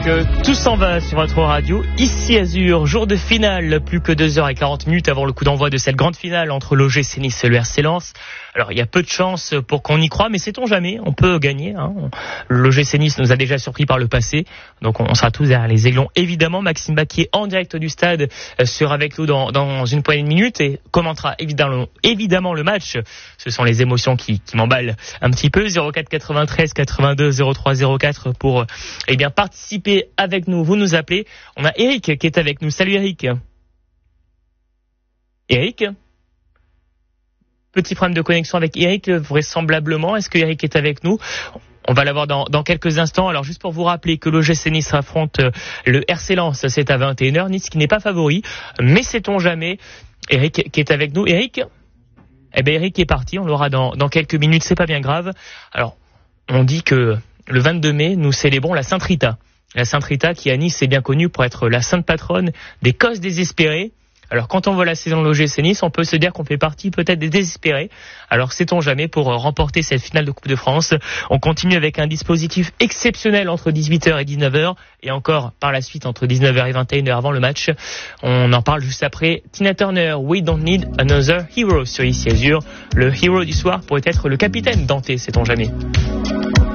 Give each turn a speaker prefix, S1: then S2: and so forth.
S1: Tout s'en va sur votre radio. Ici Azur, jour de finale, plus que 2h40 avant le coup d'envoi de cette grande finale entre l'OGC Nice et le RC Lens. Alors il y a peu de chance pour qu'on y croie, mais sait-on jamais, on peut gagner. L'OGC Nice nous a déjà surpris par le passé, donc on sera tous derrière les Aiglons. Évidemment, Maxime Baquier en direct du stade sera avec nous dans une poignée de minutes et commentera évidemment le match. Ce sont les émotions qui m'emballent un petit peu. 04 93 82 03 04 pour participer avec nous. Vous nous appelez. On a Eric qui est avec nous. Salut Eric. Eric. Petit problème de connexion avec Eric, vraisemblablement. Est-ce que Eric est avec nous? On va l'avoir dans quelques instants. Alors juste pour vous rappeler que l'OGC Nice affronte le RC Lens, c'est à 21h. Nice qui n'est pas favori, mais sait-on jamais. Eric qui est avec nous. Eric Eric est parti, on l'aura dans quelques minutes, c'est pas bien grave. Alors, on dit que le 22 mai, nous célébrons la Sainte Rita. La Sainte Rita qui à Nice est bien connue pour être la sainte patronne des cosses désespérés. Alors quand on voit la saison de l'OGC Nice, on peut se dire qu'on fait partie peut-être des désespérés. Alors sait-on jamais pour remporter cette finale de Coupe de France. On continue avec un dispositif exceptionnel entre 18h et 19h et encore par la suite entre 19h et 21h avant le match. On en parle juste après. Tina Turner, We Don't Need Another Hero sur Ici Azur. Le héros du soir pourrait être le capitaine Dante, sait-on jamais.